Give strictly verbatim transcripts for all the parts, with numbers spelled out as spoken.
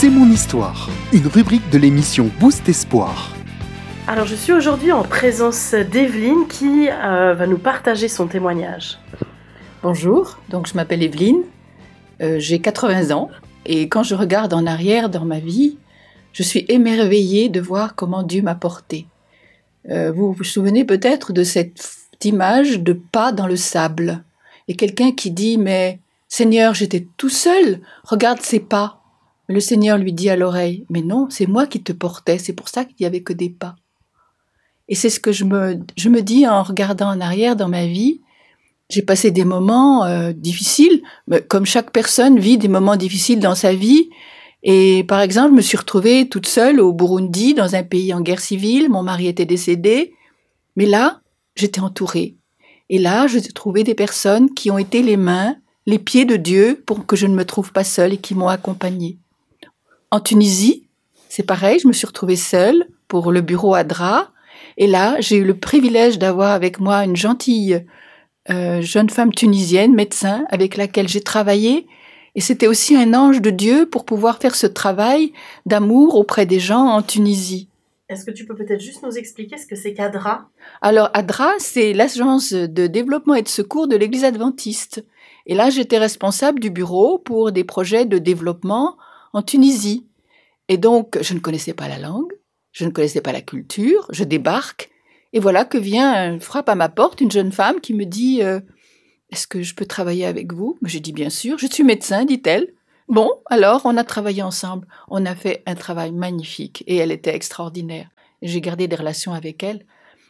C'est mon histoire, une rubrique de l'émission Boost Espoir. Alors je suis aujourd'hui en présence d'Evelyne qui euh, va nous partager son témoignage. Bonjour, donc je m'appelle Evelyne, euh, j'ai quatre-vingts ans et quand je regarde en arrière dans ma vie, je suis émerveillée de voir comment Dieu m'a portée. Euh, vous vous souvenez peut-être de cette image de pas dans le sable et quelqu'un qui dit « mais Seigneur, j'étais tout seul, regarde ces pas ». Le Seigneur lui dit à l'oreille « mais non, c'est moi qui te portais, c'est pour ça qu'il n'y avait que des pas ». Et c'est ce que je me, je me dis en regardant en arrière dans ma vie. J'ai passé des moments euh, difficiles, comme chaque personne vit des moments difficiles dans sa vie. Et par exemple, je me suis retrouvée toute seule au Burundi, dans un pays en guerre civile. Mon mari était décédé. Mais là, j'étais entourée. Et là, j'ai trouvé des personnes qui ont été les mains, les pieds de Dieu pour que je ne me trouve pas seule et qui m'ont accompagnée. En Tunisie, c'est pareil, je me suis retrouvée seule pour le bureau Adra. Et là, j'ai eu le privilège d'avoir avec moi une gentille euh, jeune femme tunisienne, médecin, avec laquelle j'ai travaillé. Et c'était aussi un ange de Dieu pour pouvoir faire ce travail d'amour auprès des gens en Tunisie. Est-ce que tu peux peut-être juste nous expliquer ce que c'est qu'Adra ? Alors, Adra, c'est l'agence de développement et de secours de l'Église adventiste. Et là, j'étais responsable du bureau pour des projets de développement en Tunisie. Et donc, je ne connaissais pas la langue, je ne connaissais pas la culture, je débarque. Et voilà que vient, frappe à ma porte, une jeune femme qui me dit euh, « Est-ce que je peux travailler avec vous ?» J'ai dit « Bien sûr, je suis médecin », dit-elle. Bon, alors on a travaillé ensemble. On a fait un travail magnifique et elle était extraordinaire. J'ai gardé des relations avec elle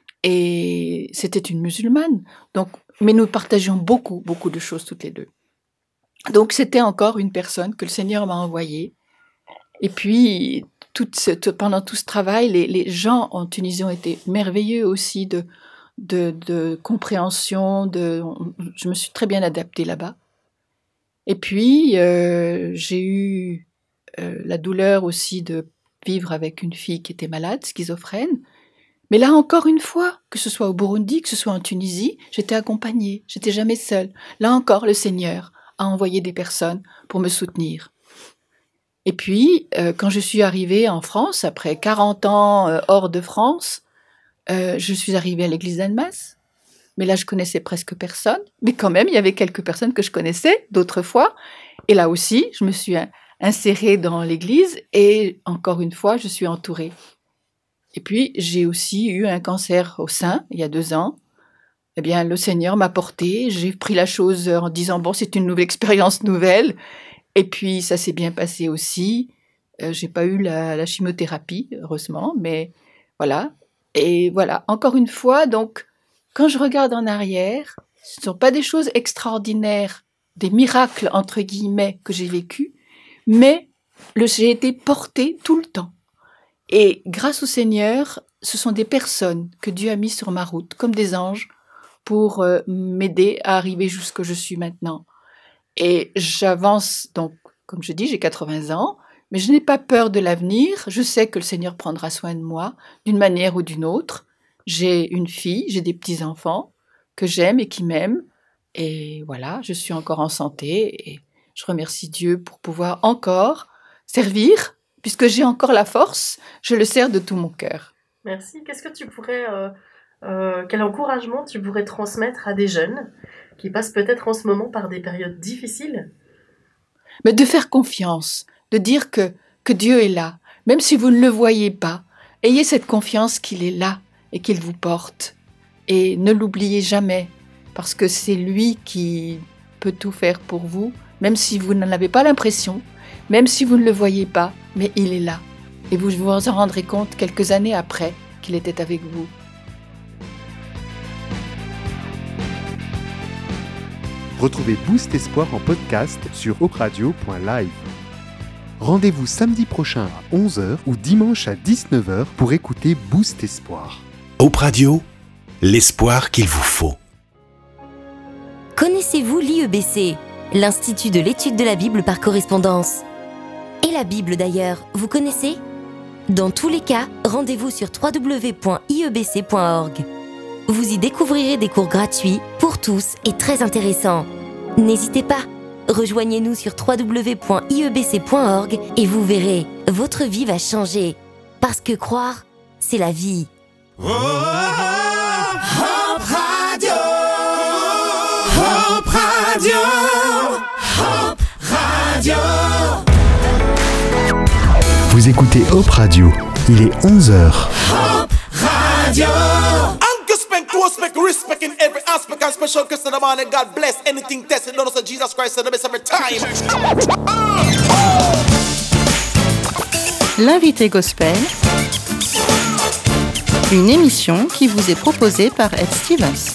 et c'était une musulmane. Donc, mais nous partagions beaucoup, beaucoup de choses toutes les deux. Donc c'était encore une personne que le Seigneur m'a envoyée. Et puis, toute ce, pendant tout ce travail, les, les gens en Tunisie ont été merveilleux aussi de, de, de compréhension. De, je me suis très bien adaptée là-bas. Et puis, euh, j'ai eu euh, la douleur aussi de vivre avec une fille qui était malade, schizophrène. Mais là, encore une fois, que ce soit au Burundi, que ce soit en Tunisie, j'étais accompagnée, j'étais jamais seule. Là encore, le Seigneur a envoyé des personnes pour me soutenir. Et puis, euh, quand je suis arrivée en France, après quarante ans euh, hors de France, euh, je suis arrivée à l'église d'Annemasse. Mais là, je connaissais presque personne. Mais quand même, il y avait quelques personnes que je connaissais d'autres fois. Et là aussi, je me suis insérée dans l'église et encore une fois, je suis entourée. Et puis, j'ai aussi eu un cancer au sein, il y a deux ans. Eh bien, le Seigneur m'a portée. J'ai pris la chose en disant, bon, c'est une nouvelle expérience nouvelle. Et puis, ça s'est bien passé aussi. Euh, j'ai pas eu la, la chimiothérapie, heureusement, mais voilà. Et voilà, encore une fois, donc, quand je regarde en arrière, ce ne sont pas des choses extraordinaires, des miracles, entre guillemets, que j'ai vécus, mais le, j'ai été portée tout le temps. Et grâce au Seigneur, ce sont des personnes que Dieu a mis sur ma route, comme des anges, pour euh, m'aider à arriver jusqu'où je suis maintenant. Et j'avance, donc, comme je dis, j'ai quatre-vingts ans, mais je n'ai pas peur de l'avenir. Je sais que le Seigneur prendra soin de moi, d'une manière ou d'une autre. J'ai une fille, j'ai des petits-enfants que j'aime et qui m'aiment. Et voilà, je suis encore en santé et je remercie Dieu pour pouvoir encore servir, puisque j'ai encore la force, je le sers de tout mon cœur. Merci. Qu'est-ce que tu pourrais, euh, euh, quel encouragement tu pourrais transmettre à des jeunes qui passent peut-être en ce moment par des périodes difficiles ? Mais de faire confiance, de dire que, que Dieu est là, même si vous ne le voyez pas. Ayez cette confiance qu'il est là et qu'il vous porte. Et ne l'oubliez jamais, parce que c'est lui qui peut tout faire pour vous, même si vous n'en avez pas l'impression, même si vous ne le voyez pas, mais il est là. Et vous vous en rendrez compte quelques années après qu'il était avec vous. Retrouvez Boost Espoir en podcast sur ocradio point live. Rendez-vous samedi prochain à onze heures ou dimanche à dix-neuf heures pour écouter Boost Espoir. Hope Radio, l'espoir qu'il vous faut. Connaissez-vous l'I E B C, l'Institut de l'étude de la Bible par correspondance ? Et la Bible d'ailleurs, vous connaissez ? Dans tous les cas, rendez-vous sur w w w point i e b c point org. Vous y découvrirez des cours gratuits pour tous et très intéressants. N'hésitez pas, Rejoignez-nous sur w w w point i e b c point org et vous verrez, votre vie va changer. Parce que croire, c'est la vie. Oh, oh, oh, Hope Radio, Hope Radio, Hope Radio. Vous écoutez Hope Radio, il est onze heures. Hope Radio. Respect, respect in every aspect, and special Christ in the morning. God bless anything tested. Don't say Jesus Christ in the best every time. L'invité gospel, une émission qui vous est proposée par Ed Stevens.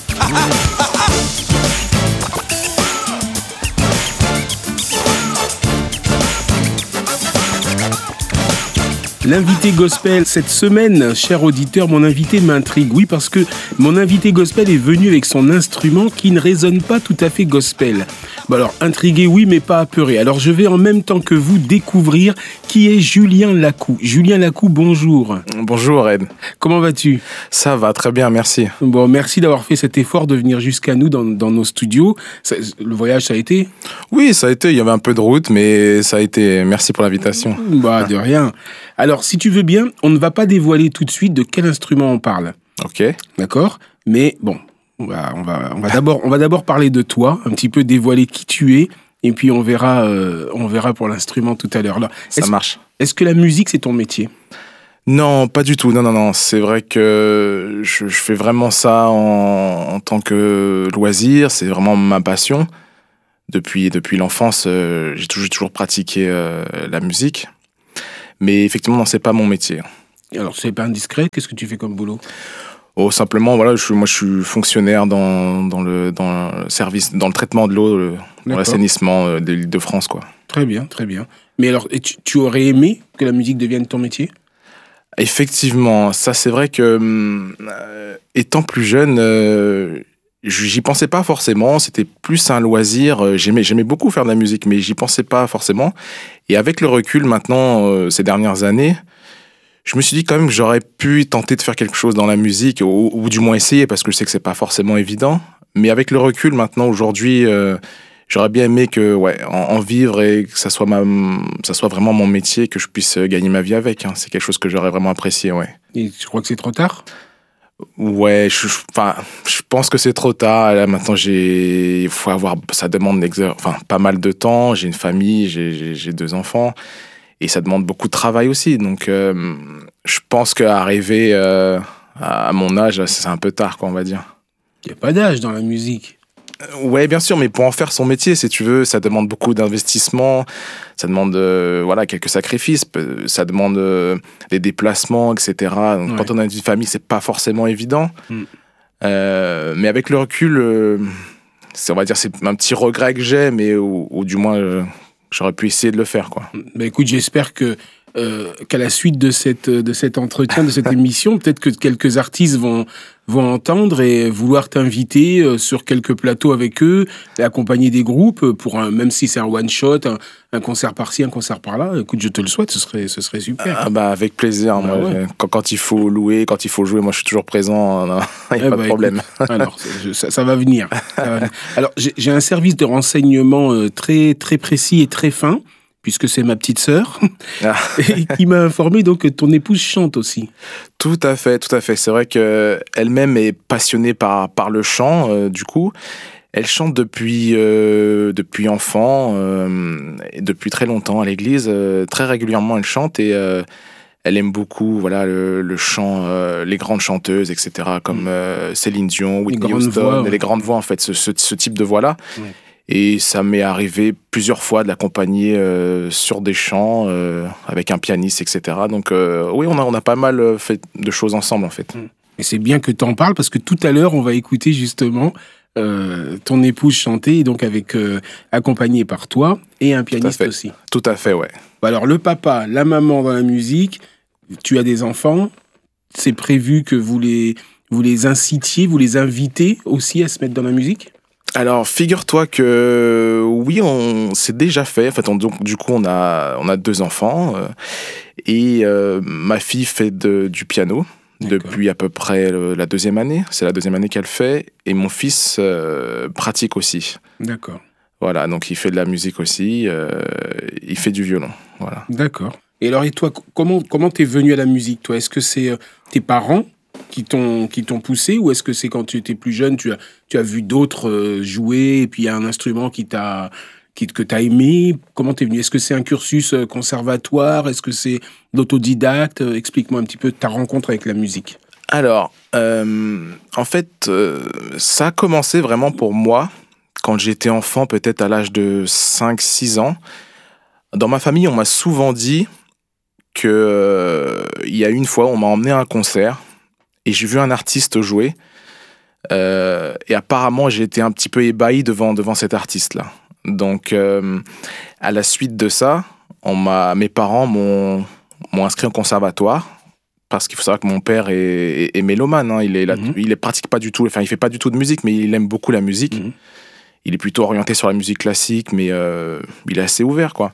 L'invité gospel cette semaine, cher auditeur, mon invité m'intrigue. Oui, parce que mon invité gospel est venu avec son instrument qui ne résonne pas tout à fait gospel. Bon alors, intrigué, oui, mais pas apeuré. Alors, je vais en même temps que vous découvrir qui est Julien Lacou. Julien Lacou, bonjour. Bonjour, Ed. Comment vas-tu ? Ça va, très bien, merci. Bon, merci d'avoir fait cet effort de venir jusqu'à nous dans, dans nos studios. Ça, le voyage, ça a été ? Oui, ça a été. Il y avait un peu de route, mais ça a été. Merci pour l'invitation. Bah, de rien. Alors, si tu veux bien, on ne va pas dévoiler tout de suite de quel instrument on parle. Ok. D'accord ? Mais bon, on va, on va, on va d'abord, on va d'abord parler de toi, un petit peu dévoiler qui tu es, et puis on verra, euh, on verra pour l'instrument tout à l'heure. Là, ça est-ce, marche. Est-ce que la musique, c'est ton métier ? Non, pas du tout. Non, non, non. C'est vrai que je, je fais vraiment ça en, en tant que loisir. C'est vraiment ma passion. Depuis, depuis l'enfance, euh, j'ai toujours, toujours pratiqué euh, la musique. Mais effectivement, non, c'est pas mon métier. Alors, c'est pas indiscret. Qu'est-ce que tu fais comme boulot ? Oh, simplement, voilà, je, moi, je suis fonctionnaire dans, dans, le, dans le service, dans le traitement de l'eau, le, dans l'assainissement de l'Île-de-France, quoi. Très bien, très bien. Mais alors, tu, tu aurais aimé que la musique devienne ton métier ? Effectivement, ça, c'est vrai que, euh, étant plus jeune, euh, j'y pensais pas forcément. C'était plus un loisir. J'aimais, j'aimais beaucoup faire de la musique, mais j'y pensais pas forcément. Et avec le recul, maintenant, euh, ces dernières années, je me suis dit quand même que j'aurais pu tenter de faire quelque chose dans la musique, ou, ou du moins essayer, parce que je sais que c'est pas forcément évident. Mais avec le recul, maintenant, aujourd'hui, euh, j'aurais bien aimé que, ouais, en, en vivre et que ça soit ma, ça soit vraiment mon métier, que je puisse gagner ma vie avec. Hein. C'est quelque chose que j'aurais vraiment apprécié, ouais. Et tu crois que c'est trop tard ? Ouais, je, enfin, je pense que c'est trop tard. Là, maintenant, j'ai, il faut avoir, ça demande enfin, pas mal de temps. J'ai une famille, j'ai, j'ai, j'ai deux enfants. Et ça demande beaucoup de travail aussi. Donc, euh, je pense qu'arriver euh, à mon âge, c'est un peu tard, quoi, on va dire. Il n'y a pas d'âge dans la musique. Ouais, bien sûr, mais pour en faire son métier, si tu veux, ça demande beaucoup d'investissement, ça demande euh, voilà, quelques sacrifices, ça demande euh, des déplacements, et cetera. Donc, ouais. Quand on a une vie de famille, c'est pas forcément évident. Mm. Euh, mais avec le recul, euh, c'est, on va dire, c'est un petit regret que j'ai, mais ou, ou du moins, euh, j'aurais pu essayer de le faire, quoi. Bah, écoute, j'espère que Euh, qu'à la suite de, cette, de cet entretien, de cette émission, peut-être que quelques artistes vont, vont entendre et vouloir t'inviter euh, sur quelques plateaux avec eux, et accompagner des groupes, pour un, même si c'est un one-shot, un, un concert par-ci, un concert par-là. Écoute, je te le souhaite, ce serait, ce serait super. Ah bah, avec plaisir. Bah, moi, ouais. quand, quand il faut louer, quand il faut jouer, moi je suis toujours présent, il n'y a eh pas bah, de problème. Écoute, alors, ça, ça va venir. Ça va venir. Alors, j'ai, j'ai un service de renseignement euh, très, très précis et très fin, puisque c'est ma petite sœur, ah. et qui m'a informé donc que ton épouse chante aussi. Tout à fait, tout à fait. C'est vrai qu'elle-même est passionnée par, par le chant, euh, du coup. Elle chante depuis, euh, depuis enfant, euh, et depuis très longtemps à l'église. Euh, très régulièrement, elle chante et euh, elle aime beaucoup voilà, le, le chant, euh, les grandes chanteuses, et cetera, comme euh, Céline Dion, Whitney Houston, voix, ouais. les grandes voix, en fait, ce, ce, ce type de voix-là. Ouais. Et ça m'est arrivé plusieurs fois de l'accompagner euh, sur des chants euh, avec un pianiste, et cetera. Donc euh, oui, on a, on a pas mal fait de choses ensemble, en fait. Et c'est bien que tu en parles, parce que tout à l'heure, on va écouter justement euh, ton épouse chanter, donc avec euh, accompagné par toi et un pianiste Tout aussi. Tout à fait, ouais. Alors le papa, la maman dans la musique, tu as des enfants, c'est prévu que vous les, vous les incitiez, vous les invitez aussi à se mettre dans la musique ? Alors, figure-toi que oui, on c'est déjà fait. En fait, on, donc, du coup, on a, on a deux enfants euh, et euh, ma fille fait de, du piano D'accord. depuis à peu près le, la deuxième année. C'est la deuxième année qu'elle fait et mon fils euh, pratique aussi. D'accord. Voilà, donc il fait de la musique aussi, euh, il fait du violon. Voilà. D'accord. Et alors, et toi, comment comment t'es venu à la musique, toi? Est-ce que c'est euh, tes parents qui t'ont qui t'ont poussé, ou est-ce que c'est quand tu étais plus jeune, tu as tu as vu d'autres euh, jouer, et puis il y a un instrument qui t'a qui que t'as aimé? Comment t'es venu? Est-ce que c'est un cursus euh, conservatoire? Est-ce que c'est l'autodidacte? Euh, Explique-moi un petit peu ta rencontre avec la musique. Alors, euh, en fait, euh, ça a commencé vraiment pour moi quand j'étais enfant, peut-être à l'âge de cinq six ans. Dans ma famille, on m'a souvent dit que euh, il y a une fois, on m'a emmené à un concert et j'ai vu un artiste jouer. Euh, et apparemment, j'ai été un petit peu ébahi devant, devant cet artiste-là. Donc, euh, à la suite de ça, on m'a, mes parents m'ont, m'ont inscrit au conservatoire. Parce qu'il faut savoir que mon père est, est, est mélomane. Hein. Il est, là, mmh. il est pratique pas du tout, enfin, il fait pas du tout de musique, mais il aime beaucoup la musique. Mmh. Il est plutôt orienté sur la musique classique, mais euh, il est assez ouvert, quoi.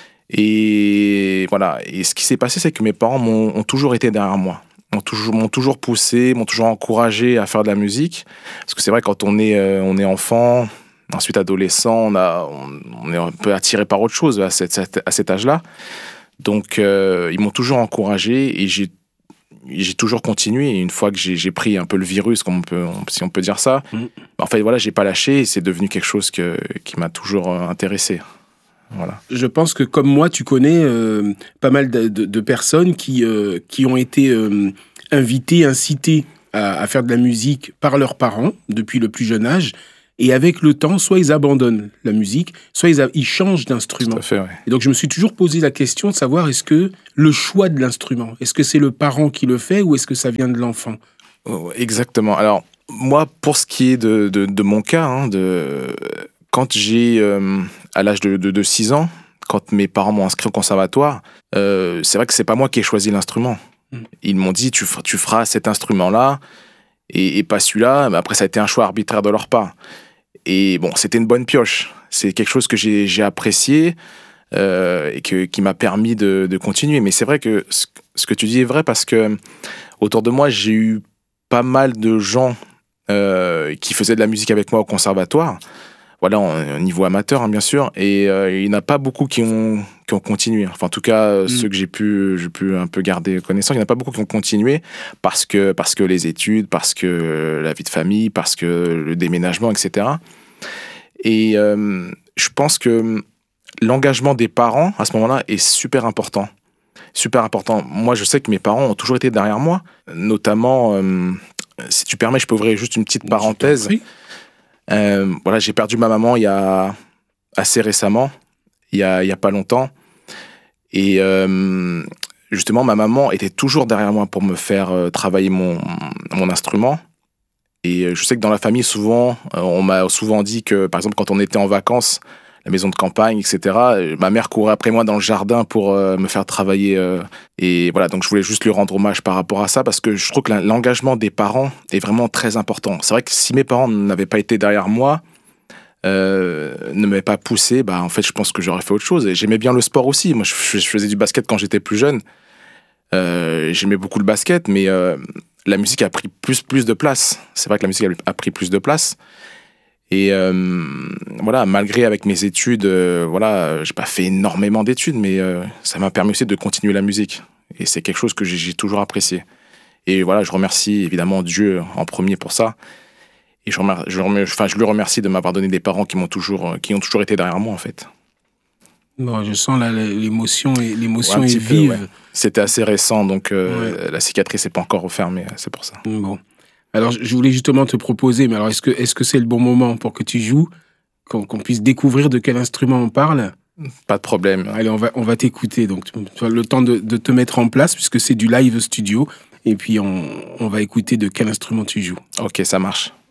Et voilà. Et ce qui s'est passé, c'est que mes parents m'ont, ont toujours été derrière moi. M'ont toujours, m'ont toujours poussé, m'ont toujours encouragé à faire de la musique. Parce que c'est vrai, quand on est, euh, on est enfant, ensuite adolescent, on, a, on, on est un peu attiré par autre chose à, cette, à cet âge-là. Donc, euh, ils m'ont toujours encouragé et j'ai j'ai toujours continué. Et une fois que j'ai, j'ai pris un peu le virus, comme on peut, si on peut dire ça, mmh. en fait, voilà, j'ai pas lâché et c'est devenu quelque chose que, qui m'a toujours intéressé. Voilà. Je pense que, comme moi, tu connais euh, pas mal de, de, de personnes qui, euh, qui ont été euh, invitées, incitées à, à faire de la musique par leurs parents depuis le plus jeune âge. Et avec le temps, soit ils abandonnent la musique, soit ils, a, ils changent d'instrument. Tout à fait, ouais. Et donc, je me suis toujours posé la question de savoir, est-ce que le choix de l'instrument, est-ce que c'est le parent qui le fait ou est-ce que ça vient de l'enfant? Oh, exactement. Alors, moi, pour ce qui est de, de, de mon cas, hein, de, quand j'ai, euh, à l'âge de, de, de six ans, quand mes parents m'ont inscrit au conservatoire, euh, c'est vrai que c'est pas moi qui ai choisi l'instrument. Mmh. Ils m'ont dit, tu, tu feras cet instrument-là, et, et pas celui-là. Mais après, ça a été un choix arbitraire de leur part. Et bon, c'était une bonne pioche. C'est quelque chose que j'ai, j'ai apprécié euh, et que, qui m'a permis de, de continuer. Mais c'est vrai que ce, ce que tu dis est vrai parce que autour de moi, j'ai eu pas mal de gens euh, qui faisaient de la musique avec moi au conservatoire. Voilà, au niveau amateur, hein, bien sûr. Et euh, il n'y en a pas beaucoup qui ont, qui ont continué. Enfin, en tout cas, mmh. ceux que j'ai pu, j'ai pu un peu garder connaissance, il n'y en a pas beaucoup qui ont continué parce que, parce que les études, parce que la vie de famille, parce que le déménagement, et cetera. Et euh, je pense que l'engagement des parents, à ce moment-là, est super important. Super important. Moi, je sais que mes parents ont toujours été derrière moi. Notamment, euh, si tu permets, je peux ouvrir juste une petite parenthèse. Euh, voilà, j'ai perdu ma maman il y a assez récemment, il y a, il y a pas longtemps. Et euh, justement, ma maman était toujours derrière moi pour me faire euh, travailler mon, mon instrument. Et je sais que dans la famille, souvent, euh, on m'a souvent dit que, par exemple, quand on était en vacances, la maison de campagne, et cetera, ma mère courait après moi dans le jardin pour euh, me faire travailler. Euh, et voilà, donc je voulais juste lui rendre hommage par rapport à ça, parce que je trouve que l'engagement des parents est vraiment très important. C'est vrai que si mes parents n'avaient pas été derrière moi, euh, ne m'avaient pas poussé, bah, en fait, je pense que j'aurais fait autre chose. Et j'aimais bien le sport aussi. Moi, je, je faisais du basket quand j'étais plus jeune. Euh, j'aimais beaucoup le basket, mais euh, la musique a pris plus, plus de place. C'est vrai que la musique a pris plus de place. Et euh, voilà, malgré avec mes études, euh, voilà, j'ai pas fait énormément d'études, mais euh, ça m'a permis aussi de continuer la musique. Et c'est quelque chose que j'ai, j'ai toujours apprécié. Et voilà, je remercie évidemment Dieu en premier pour ça. Et je, remercie, je, remercie, enfin, je lui remercie de m'avoir donné des parents qui m'ont toujours, qui ont toujours été derrière moi, en fait. Bon, je sens là, l'émotion, l'émotion ouais, est peu, vive. Ouais. C'était assez récent, donc euh, ouais. La cicatrice n'est pas encore refermée, c'est pour ça. Bon. Alors, je voulais justement te proposer, mais alors, est-ce que, est-ce que c'est le bon moment pour que tu joues, qu'on, qu'on puisse découvrir de quel instrument on parle? Pas de problème. Allez, on va, on va t'écouter. Donc, tu as le temps de, de te mettre en place, puisque c'est du live studio. Et puis, on, on va écouter de quel instrument tu joues. Ok, ça marche.